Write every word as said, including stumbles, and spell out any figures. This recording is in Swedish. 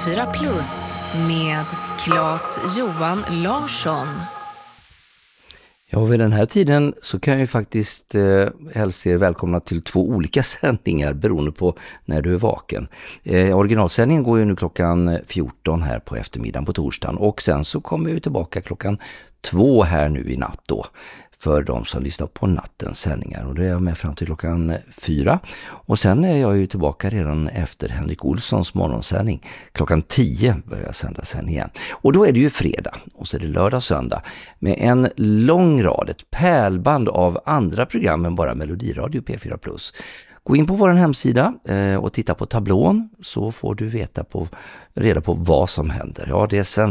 fyra plus med Claes Johan Larsson. Ja, vid den här tiden så kan jag ju faktiskt eh, hälsa er välkomna till två olika sändningar beroende på när du är vaken. Eh, originalsändningen går ju nu klockan fjorton här på eftermiddagen på torsdagen och sen så kommer vi tillbaka klockan två här nu i natt då för de som lyssnar på nattens sändningar, och då är jag med fram till klockan fyra, och sen är jag ju tillbaka redan efter Henrik Olssons morgonsändning. Klockan tio börjar jag sända sen igen, och då är det ju fredag och så är det lördag söndag med en lång rad, ett pärlband av andra program än bara Melodiradio P fyra plus. Gå in på vår hemsida eh, och titta på tablån, så får du veta på, reda på vad som händer. Ja, det är Sven